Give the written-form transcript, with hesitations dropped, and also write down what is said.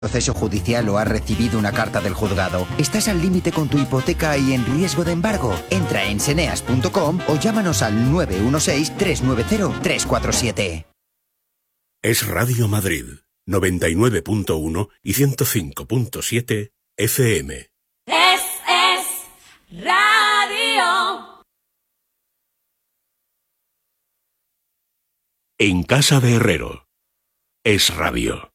Proceso judicial o has recibido una carta del juzgado. ¿Estás al límite con tu hipoteca y en riesgo de embargo? Entra en seneas.com o llámanos al 916-390-347. Es Radio Madrid, 99.1 y 105.7 FM. Es radio. En casa de Herrero. Es radio.